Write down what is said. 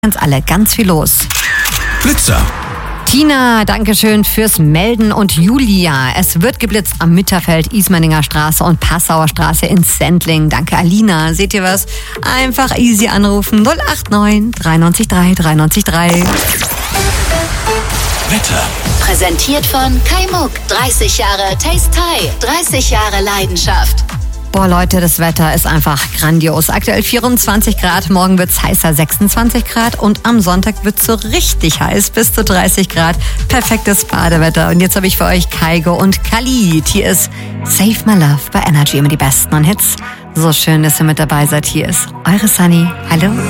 Ganz alle, ganz viel los. Blitzer. Tina, Dankeschön fürs Melden. Und Julia, es wird geblitzt am Mitterfeld, Ismaninger Straße und Passauer Straße in Sendling. Danke, Alina. Seht ihr was? Einfach easy anrufen. 089 93 3 93 3. Wetter. Präsentiert von Kai Muck. 30 Jahre Taste Thai. 30 Jahre Leidenschaft. Boah, Leute, das Wetter ist einfach grandios. Aktuell 24 Grad, morgen wird's heißer, 26 Grad und am Sonntag wird's so richtig heiß, bis zu 30 Grad. Perfektes Badewetter. Und jetzt habe ich für euch Kaigo und Khalid. Hier ist Save My Love bei Energy, immer die besten Hits. So schön, dass ihr mit dabei seid. Hier ist eure Sunny. Hallo.